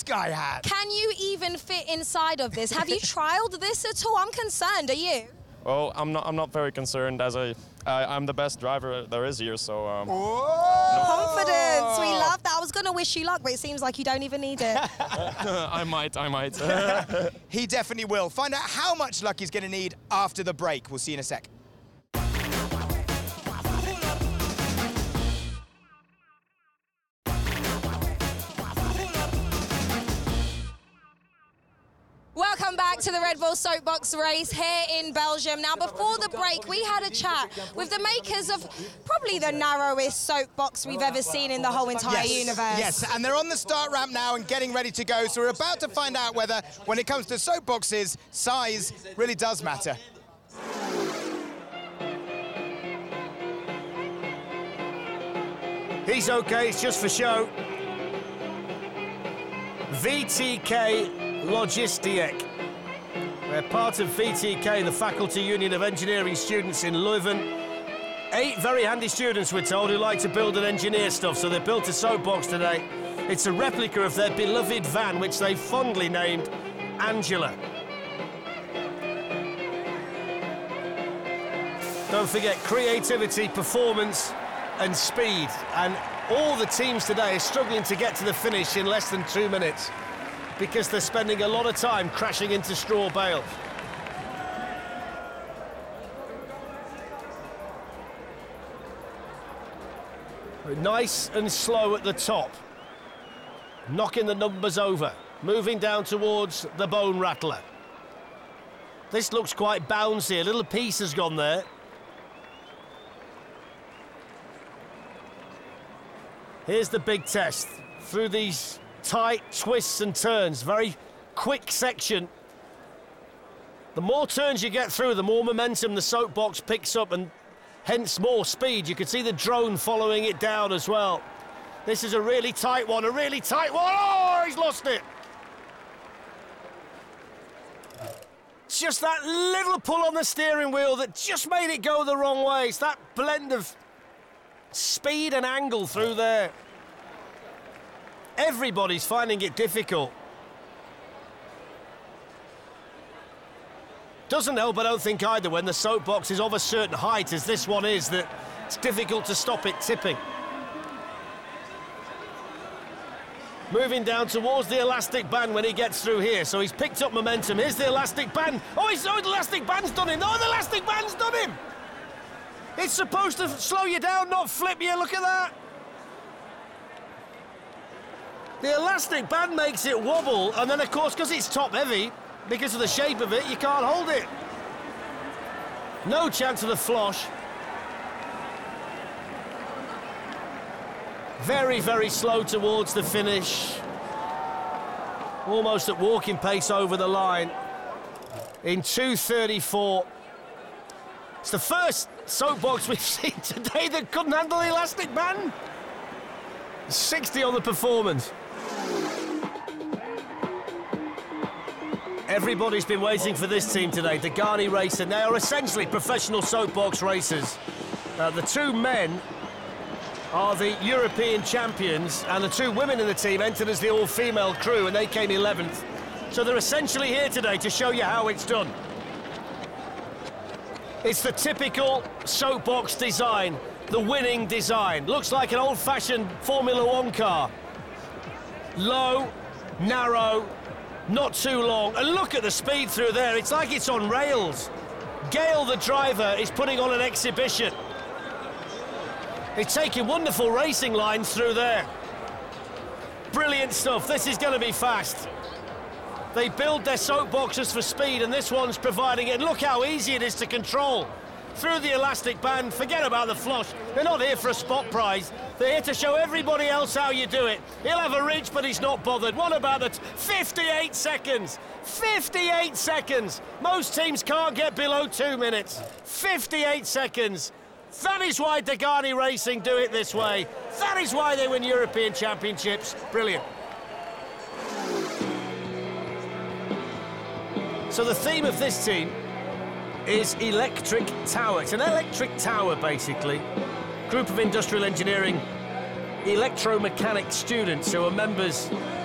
guy has. Can you even fit inside of this? Have you trialed this at all? I'm concerned. Are you? Well, I'm not very concerned, as I'm the best driver there is here, so... Confidence, we love that. I was going to wish you luck, but it seems like you don't even need it. I might. He definitely will. Find out how much luck he's going to need after the break. We'll see you in a sec. Welcome back to the Red Bull Soapbox race here in Belgium. Now, before the break, we had a chat with the makers of probably the narrowest soapbox we've ever seen in the whole entire universe. Yes, and they're on the start ramp now and getting ready to go, so we're about to find out whether, when it comes to soapboxes, size really does matter. He's okay, it's just for show. VTK Logistiek. We're part of VTK, the Faculty Union of Engineering Students in Leuven. 8 very handy students, we're told, who like to build and engineer stuff, so they built a soapbox today. It's a replica of their beloved van, which they fondly named Angela. Don't forget creativity, performance and speed, and all the teams today are struggling to get to the finish in less than 2 minutes, because they're spending a lot of time crashing into straw bales. Nice and slow at the top, knocking the numbers over, moving down towards the Bone Rattler. This looks quite bouncy, a little piece has gone there. Here's the big test, through these tight twists and turns, very quick section. The more turns you get through, the more momentum the soapbox picks up, and hence more speed. You can see the drone following it down as well. This is a really tight one, a really tight one. Oh, he's lost it. Just that little pull on the steering wheel that just made it go the wrong way. It's that blend of speed and angle through there. Everybody's finding it difficult. Doesn't help, I don't think, either, when the soapbox is of a certain height, as this one is, that it's difficult to stop it tipping. Moving down towards the elastic band when he gets through here, so he's picked up momentum. Here's the elastic band. Oh, the elastic band's done him. Oh, the elastic band's done him. It's supposed to slow you down, not flip you. Look at that. The elastic band makes it wobble, and then, of course, because it's top heavy, because of the shape of it, you can't hold it. No chance of the flosh. Very, very slow towards the finish. Almost at walking pace over the line in 2:34. It's the first soapbox we've seen today that couldn't handle the elastic band. 60 on the performance. Everybody's been waiting for this team today, Dagani Racing. They are essentially professional soapbox racers. The 2 men are the European champions, and the 2 women in the team entered as the all-female crew, and they came 11th. So they're essentially here today to show you how it's done. It's the typical soapbox design, the winning design. Looks like an old-fashioned Formula 1 car. Low, narrow, not too long, and look at the speed through there. It's like it's on rails. Gale, the driver, is putting on an exhibition. He's taking wonderful racing lines through there. Brilliant stuff. This is going to be fast. They build their soapboxes for speed, and this one's providing it. Look how easy it is to control. Through the elastic band, forget about the flosh. They're not here for a spot prize. They're here to show everybody else how you do it. He'll have a reach, but he's not bothered. What about it? 58 seconds. 58 seconds. Most teams can't get below 2 minutes. 58 seconds. That is why Dagani Racing do it this way. That is why they win European Championships. Brilliant. So the theme of this team is Electric Tower. It's an electric tower, basically. Group of industrial engineering electromechanic students who are members